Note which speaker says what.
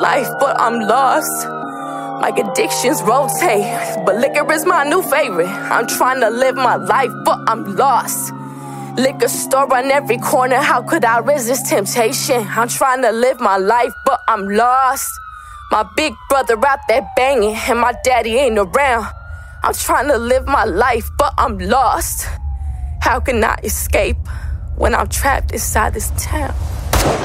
Speaker 1: life, but I'm lost. My addictions rotate, but liquor is my new favorite. I'm trying to live my life, but I'm lost. Liquor store on every corner, how could I resist temptation? I'm trying to live my life, but I'm lost. My big brother out there banging, and my daddy ain't around. I'm trying to live my life, but I'm lost. How can I escape when I'm trapped inside this town?